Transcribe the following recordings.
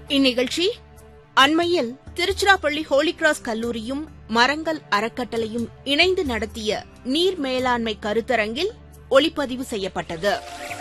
இந்நிகழ்ச்சி அண்மையில் திருச்சிராப்பள்ளி ஹோலி கிராஸ் கல்லூரியும் மரங்கள் அறக்கட்டளையும் இணைந்து நடத்திய நீர் மேலாண்மை கருத்தரங்கில் ஒளிப்பதிவு செய்யப்பட்டது.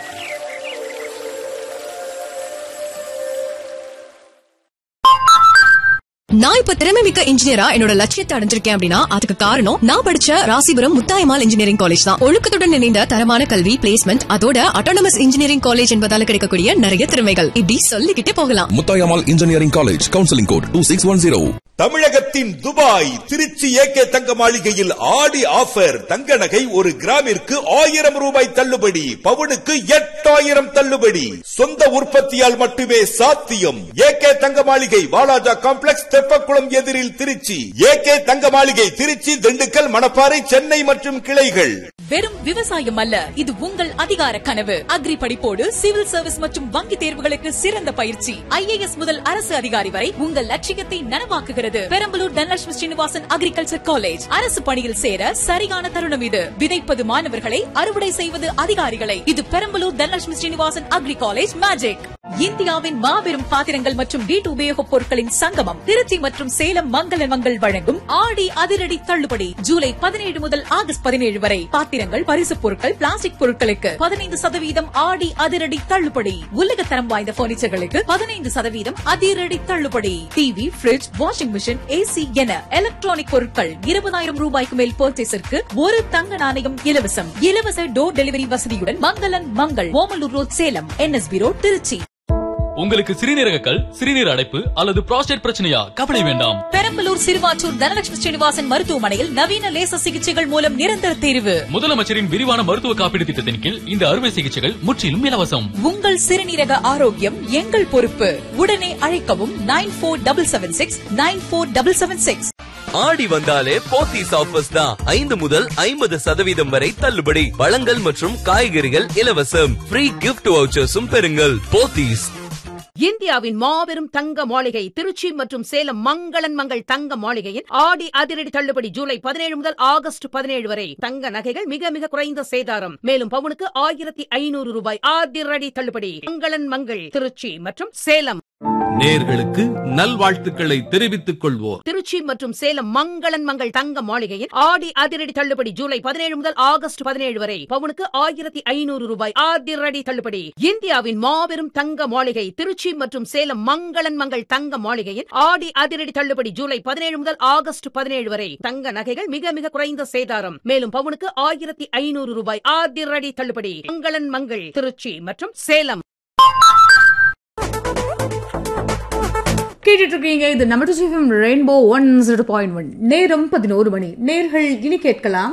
நான் இப்ப திறமைமிக்க இன்ஜினியரா என்னோட லட்சியத்தை அடைஞ்சிருக்கேன் அப்படின்னா அதுக்கு காரணம் நான் படிச்ச ராசிபுரம் முத்தாயம்மாள் இன்ஜினியரிங் காலேஜ் தான். ஒழுக்கத்துடன் இணைந்த தரமான கல்வி, பிளேஸ்மெண்ட், அதோட ஆட்டோனமஸ் இன்ஜினியரிங் காலேஜ் என்பதால கிடைக்கக்கூடிய நிறைய திறமைகள் இப்படி சொல்லிக்கிட்டே போகலாம். Muthayammal engineering college, counselling code 2610. தமிழகத்தின் துபாய் திருச்சி ஏகே தங்க மாளிகையில் ஆடி ஆஃபர். தங்க நகை ஒரு கிராமிற்கு 1000 ரூபாய் தள்ளுபடி, பவுனுக்கு 8000 தள்ளுபடி. சொந்த உற்பத்தியால் மட்டுமே சாத்தியம். ஏகே தங்க மாளிகை, வாலாஜா காம்ப்ளெக்ஸ், தெப்பக்குளம் எதிரில் திருச்சி. ஏகே தங்க மாளிகை திருச்சி, திண்டுக்கல், மணப்பாறை, சென்னை மற்றும் கிளைகள். வெறும் விவசாயம் அல்ல, இது உங்கள் அதிகார கனவு. அக்ரி படிப்போடு சிவில் சர்வீஸ் மற்றும் வங்கி தேர்வுகளுக்கு சிறந்த பயிற்சி. IAS முதல் அரசு அதிகாரி வரை உங்கள் லட்சியத்தை நனவாக்குகிறது. Perambalur Dhanalakshmi Srinivasan agriculture college. அரசு பணியில் சேர சரியான தருணம் இது. விதைப்பது மாணவர்களை, அறுவடை செய்வது அதிகாரிகளை. இது Perambalur Dhanalakshmi Srinivasan agri college magic. இந்தியாவின் மாபெரும் பாத்திரங்கள் மற்றும் வீட்டு உபயோகப் பொருட்களின் சங்கமம் திருச்சி மற்றும் சேலம் மங்கள மங்கள் வழங்கும் ஆடி அதிரடி தள்ளுபடி ஜூலை 17 முதல் ஆகஸ்ட் 17 வரை. பாத்திரங்கள், பரிசுப் பொருட்கள், பிளாஸ்டிக் பொருட்களுக்கு 15% ஆடி அதிரடி தள்ளுபடி. உலகத்தரம் வாய்ந்த பர்னிச்சர்களுக்கு 15% அதிரடி தள்ளுபடி. TV, bridge, washing machine, AC என எலக்ட்ரானிக் பொருட்கள் 20,000 ரூபாய்க்கு மேல் பர்ச்சேஸிற்கு ஒரு தங்க நாணயம் இலவசம். இலவச டோர் டெலிவரி வசதியுடன் மங்களன் Mangal, Omalur road, Salem, NSB road, Trichy. உங்களுக்கு சிறுநீரக கல், சிறுநீர் அடைப்பு அல்லது புரோஸ்டேட் பிரச்சனையா? கவலை வேண்டாம். பெரம்பலூர் சிறுவாச்சூர் தனலட்சுமி ஸ்ரீனிவாசன் மருத்துவமனையில் நவீன லேசர் சிகிச்சைகள் மூலம் நிரந்தர தேர்வு. முதலமைச்சரின் விரிவான மருத்துவ காப்பீடு திட்டத்தின் கீழ் இந்த அறுவை சிகிச்சைகள் முற்றிலும் இலவசம். உங்கள் சிறுநீரக ஆரோக்கியம் எங்கள் பொறுப்பு. உடனே அழைக்கவும் 9477694776. ஆடி வந்தாலே போத்தீஸ் ஆஃபர்ஸ் தான். 5 முதல் 50% வரை தள்ளுபடி. பழங்கள் மற்றும் காய்கறிகள் இலவசம். ஃப்ரீ கிஃப்ட் வவுச்சர்ஸும் பெறுங்கள். போத்தீஸ். இந்தியாவின் மாபெரும் தங்க மாளிகை திருச்சி மற்றும் சேலம் மங்களன் மங்கள் தங்க மாளிகையின் ஆடி அதிரடி தள்ளுபடி ஜூலை 17 முதல் ஆகஸ்ட் 17 வரை. தங்க நகைகள் மிக மிக குறைந்த சேதாரம். மேலும் பவுனுக்கு 1500 ரூபாய் அதிரடி தள்ளுபடி. மங்களன் மங்கள் திருச்சி மற்றும் சேலம். நேர்களுக்கு நல்வாழ்த்துக்களை தெரிவித்துக் கொள்வோர். திருச்சி மற்றும் சேலம் மங்களன் மங்கள் தங்க மாளிகையில் ஆடி அதிரடி தள்ளுபடி ஜூலை 17 முதல் ஆகஸ்ட் 17 வரை. பவுனுக்கு 1500 ரூபாய் அதிரடி தள்ளுபடி. இந்தியாவின் மாபெரும் தங்க மாளிகை திருச்சி மற்றும் சேலம் மங்களன் மங்கள் தங்க மாளிகையில் ஆடி அதிரடி தள்ளுபடி ஜூலை 17 முதல் ஆகஸ்ட் 17 வரை. தங்க நகைகள் மிக மிக குறைந்த சேதாரம். மேலும் பவுனுக்கு 1500 ரூபாய் அதிரடி தள்ளுபடி. மங்களன் மங்கள் திருச்சி மற்றும் சேலம். கேட்டுட்டு இருக்கீங்க, இது நம்ம ரெயின்போ 102.1. நேரம் 11 மணி. நேர்கள் இனி கேட்கலாம்.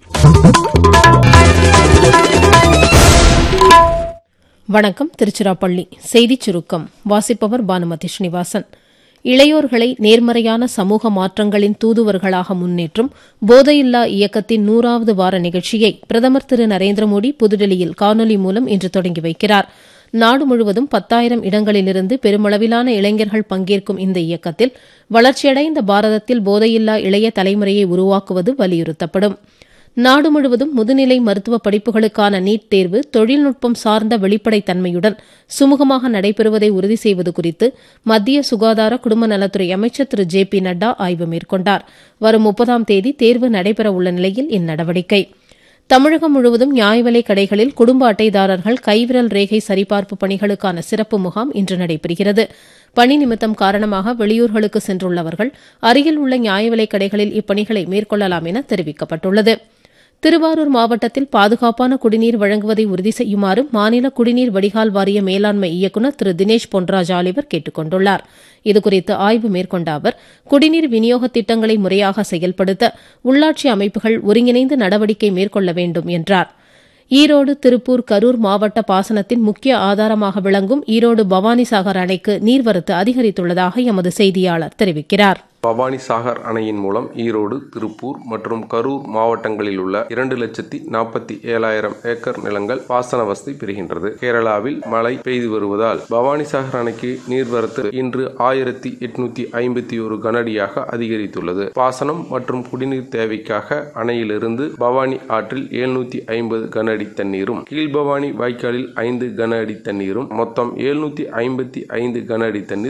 வணக்கம். திருச்சிராப்பள்ளி செய்திச் சுருக்கம் வாசிப்பவர் பானுமதி ஸ்ரீனிவாசன். இளையோர்களை நேர்மறையான சமூக மாற்றங்களின் தூதுவர்களாக முன்னேற்றும் போதையில்லா இயக்கத்தின் 100வது வார நிகழ்ச்சியை பிரதமர் திரு நரேந்திர மோடி புதுடெல்லியில் காணொலி மூலம் இன்று தொடங்கி வைக்கிறார். நாடு முழுவதும் 10,000 இடங்களிலிருந்து பெருமளவிலான இளைஞர்கள் பங்கேற்கும் இந்த இயக்கத்தில் வளர்ச்சியடைந்த பாரதத்தில் போதையில்லா இளைய தலைமுறையை உருவாக்குவது வலியுறுத்தப்படும். நாடு முழுவதும் முதுநிலை மருத்துவ படிப்புகளுக்கான நீட் தேர்வு தொழில்நுட்பம் சார்ந்த வெளிப்படைத்தன்மையுடன் சுமூகமாக நடைபெறுவதை உறுதி செய்வது குறித்து மத்திய சுகாதார குடும்ப நலத்துறை அமைச்சர் திரு JP நட்டா ஆய்வு மேற்கொண்டார். வரும் 30ஆம் தேதி தேர்வு நடைபெறவுள்ள நிலையில் இந்நடவடிக்கை. தமிழகம் முழுவதும் நியாய விலைக் கடைகளில் குடும்ப அட்டைதாரர்கள் கைவிரல் ரேகை சரிபார்ப்பு பணிகளுக்கான சிறப்பு முகாம் இன்று நடைபெறுகிறது. பணி நிமித்தம் காரணமாக வெளியூர்களுக்கு சென்றுள்ளவர்கள் அருகில் உள்ள நியாய விலைக் கடைகளில் இப்பணிகளை மேற்கொள்ளலாம் என தெரிவிக்கப்பட்டுள்ளது. திருவாரூர் மாவட்டத்தில் பாதுகாப்பான குடிநீர் வழங்குவதை உறுதி செய்யுமாறு மாநில குடிநீர் வடிகால் வாரிய மேலாண்மை இயக்குநர் திரு தினேஷ் பொன்ராஜ் ஆலிவர் கேட்டுக் கொண்டுள்ளார். இதுகுறித்து ஆய்வு மேற்கொண்ட அவர் குடிநீர் விநியோக திட்டங்களை முறையாக செயல்படுத்த உள்ளாட்சி அமைப்புகள் ஒருங்கிணைந்து நடவடிக்கை மேற்கொள்ள வேண்டும் என்றார். ஈரோடு, திருப்பூர், கரூர் மாவட்ட பாசனத்தின் முக்கிய ஆதாரமாக விளங்கும் ஈரோடு பவானிசாகர் அணைக்கு நீர்வரத்து அதிகரித்துள்ளதாக எமது செய்தியாளர் தெரிவிக்கிறார். பவானிசாகர் அணையின் மூலம் ஈரோடு, திருப்பூர் மற்றும் கரூர் மாவட்டங்களில் உள்ள 2,47,000 ஏக்கர் நிலங்கள் பாசன வசதி பெறுகின்றது. கேரளாவில் மழை பெய்து வருவதால் பவானிசாகர் அணைக்கு நீர்வரத்து இன்று 1,851 கனஅடியாக அதிகரித்துள்ளது. பாசனம் மற்றும் குடிநீர் தேவைக்காக அணையிலிருந்து பவானி ஆற்றில் 750 கனஅடி தண்ணீரும், கீழ்பவானி வாய்க்காலில் 5 கனஅடி தண்ணீரும், மொத்தம் 755 கனஅடி தண்ணீர்